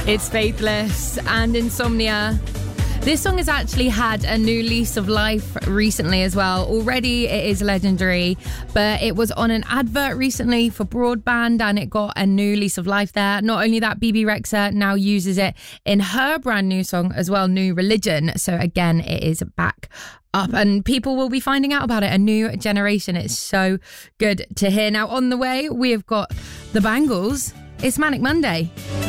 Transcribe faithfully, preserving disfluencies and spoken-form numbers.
It's Faithless and Insomnia. This song has actually had a new lease of life recently as well. Already it is legendary, but it was on an advert recently for broadband and it got a new lease of life there. Not only that, Bebe Rexha now uses it in her brand new song as well, New Religion. So again, it is back up and people will be finding out about it. A new generation. It's so good to hear. Now on the way, we have got the Bangles. It's Manic Monday.